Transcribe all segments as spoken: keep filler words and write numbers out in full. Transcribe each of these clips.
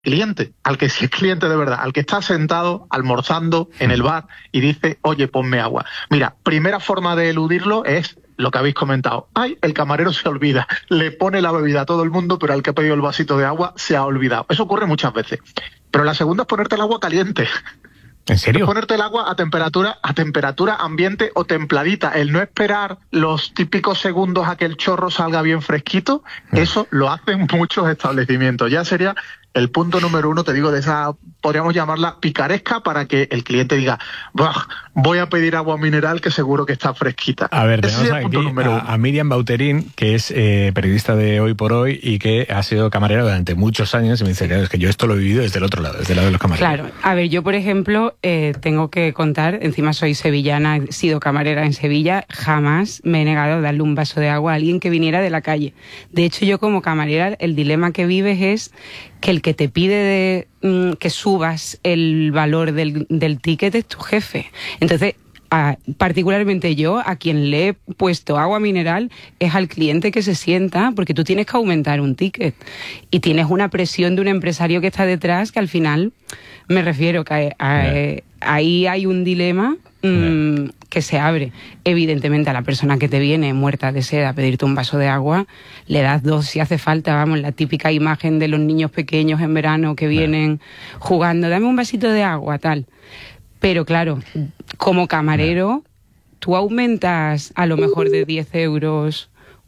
cliente, al que sí es cliente de verdad, al que está sentado almorzando en el bar y dice, oye, ponme agua. Mira, primera forma de eludirlo es lo que habéis comentado. Ay, el camarero se olvida, le pone la bebida a todo el mundo, pero al que ha pedido el vasito de agua se ha olvidado. Eso ocurre muchas veces. Pero la segunda es ponerte el agua caliente. ¿En serio? Es ponerte el agua a temperatura, a temperatura ambiente o templadita. El no esperar los típicos segundos a que el chorro salga bien fresquito, mm. eso lo hacen muchos establecimientos. Ya sería el punto número uno, te digo, de esa, podríamos llamarla picaresca, para que el cliente diga, voy a pedir agua mineral que seguro que está fresquita. A ver, tenemos aquí a, a Miriam Bauterín, que es eh, periodista de Hoy por Hoy y que ha sido camarera durante muchos años, y me dice, claro, es que yo esto lo he vivido desde el otro lado, desde el lado de los camareros. Claro, a ver, yo por ejemplo, eh, tengo que contar, encima soy sevillana, he sido camarera en Sevilla, jamás me he negado a darle un vaso de agua a alguien que viniera de la calle. De hecho, yo como camarera, el dilema que vives es que el que te pide de, mm, que subas el valor del, del ticket es tu jefe. Entonces, a, particularmente yo, a quien le he puesto agua mineral es al cliente que se sienta, porque tú tienes que aumentar un ticket y tienes una presión de un empresario que está detrás, que al final, me refiero que a, a, yeah. ahí hay un dilema mmm, yeah. que se abre. Evidentemente a la persona que te viene muerta de sed a pedirte un vaso de agua, le das dos si hace falta, vamos, la típica imagen de los niños pequeños en verano que vienen yeah. jugando, dame un vasito de agua, tal. Pero claro, como camarero, tú aumentas a lo mejor de diez euros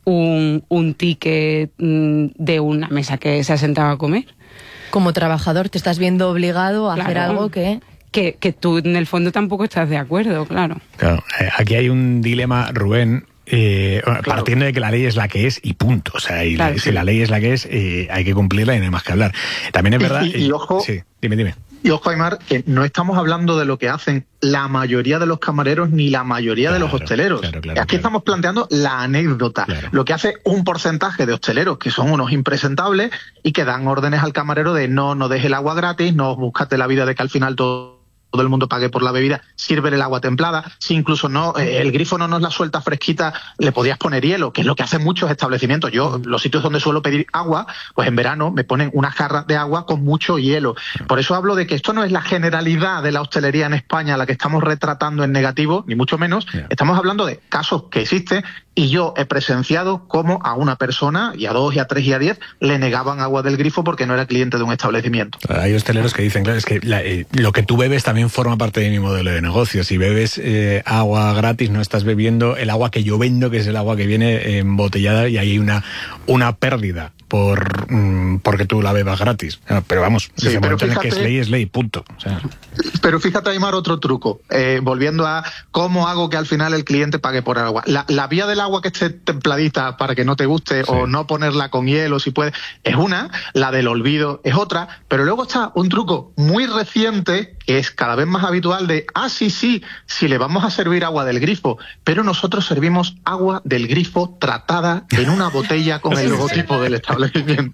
un, un ticket de una mesa que se ha sentado a comer. Como trabajador te estás viendo obligado a claro. hacer algo que... que... Que tú en el fondo tampoco estás de acuerdo, claro. Claro, eh, aquí hay un dilema, Rubén, eh, claro. partiendo de que la ley es la que es y punto. O sea, y claro, la, sí. si la ley es la que es, eh, hay que cumplirla y no hay más que hablar. También es verdad... Y, y, y ojo... Sí, dime, dime. Y ojo, Aimar, que no estamos hablando de lo que hacen la mayoría de los camareros ni la mayoría claro, de los hosteleros. Claro, claro, Aquí claro. estamos planteando la anécdota. Claro. Lo que hace un porcentaje de hosteleros, que son unos impresentables y que dan órdenes al camarero de no, no deje el agua gratis, no búscate la vida de que al final todo... todo el mundo pague por la bebida, sirve el agua templada, si incluso no eh, el grifo no nos la suelta fresquita, le podías poner hielo, que es lo que hacen muchos establecimientos. Yo, los sitios donde suelo pedir agua, pues en verano me ponen unas jarras de agua con mucho hielo. Por eso hablo de que esto no es la generalidad de la hostelería en España la que estamos retratando en negativo, ni mucho menos. Yeah. Estamos hablando de casos que existen, y yo he presenciado cómo a una persona, y a dos, y a tres, y a diez, le negaban agua del grifo porque no era cliente de un establecimiento. Hay hosteleros que dicen, claro, es que la, eh, lo que tú bebes también forma parte de mi modelo de negocio. Si bebes eh, agua gratis, no estás bebiendo el agua que yo vendo, que es el agua que viene embotellada, y hay una, una pérdida por mmm, porque tú la bebas gratis. Pero vamos, sí, desde el momento fíjate, en el que es ley, es ley, punto. O sea. Pero fíjate, Aimar, otro truco. Eh, volviendo a cómo hago que al final el cliente pague por agua. La, la vía del agua que esté templadita para que no te guste, sí. o no ponerla con hielo, si puedes, es una. La del olvido es otra. Pero luego está un truco muy reciente, que es cada vez más habitual, de, ah, sí, sí, si le vamos a servir agua del grifo, pero nosotros servimos agua del grifo tratada en una botella con el logotipo del establecimiento.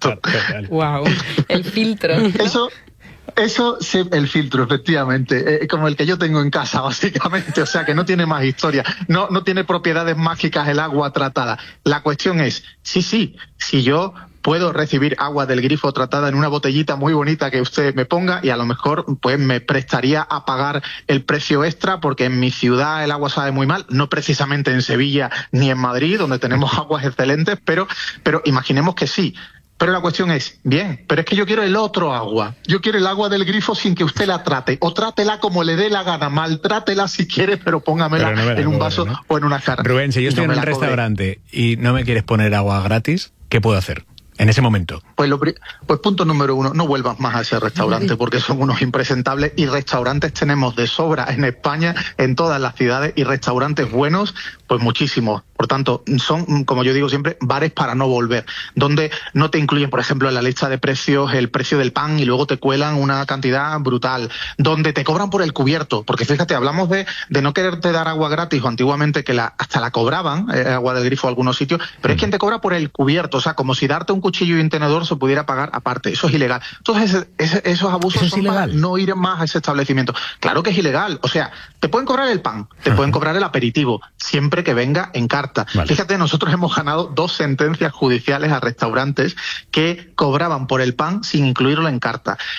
Wow, el filtro. Eso, eso sí, el filtro, efectivamente, eh, como el que yo tengo en casa, básicamente, o sea que no tiene más historia, no, no tiene propiedades mágicas el agua tratada. La cuestión es, sí, sí, si yo puedo recibir agua del grifo tratada en una botellita muy bonita que usted me ponga, y a lo mejor pues me prestaría a pagar el precio extra porque en mi ciudad el agua sabe muy mal, no precisamente en Sevilla ni en Madrid, donde tenemos aguas excelentes, pero, pero imaginemos que sí. Pero la cuestión es, bien, pero es que yo quiero el otro agua. Yo quiero el agua del grifo sin que usted la trate. O trátela como le dé la gana, maltrátela si quiere, pero póngamela pero no en un cobre, vaso ¿no? o en una jarra. Rubén, si yo estoy no en un restaurante cobre. y no me quieres poner agua gratis, ¿qué puedo hacer en ese momento? Pues, lo, pues punto número uno, no vuelvas más a ese restaurante porque son unos impresentables, y restaurantes tenemos de sobra en España, en todas las ciudades, y restaurantes buenos, pues muchísimos. Por tanto, son, como yo digo siempre, bares para no volver, donde no te incluyen, por ejemplo, en la lista de precios el precio del pan y luego te cuelan una cantidad brutal, donde te cobran por el cubierto, porque fíjate, hablamos de, de no quererte dar agua gratis, o antiguamente que la, hasta la cobraban, eh, agua del grifo en algunos sitios, pero es quien te cobra por el cubierto, o sea, como si darte un cuchillo y un tenedor se pudiera pagar aparte. Eso es ilegal. Entonces, ese, ese, esos abusos ¿Eso son es ilegal? para no ir más a ese establecimiento. Claro que es ilegal. O sea, te pueden cobrar el pan, te ah. pueden cobrar el aperitivo, siempre siempre que venga en carta. Vale. Fíjate, nosotros hemos ganado dos sentencias judiciales a restaurantes que cobraban por el pan sin incluirlo en carta.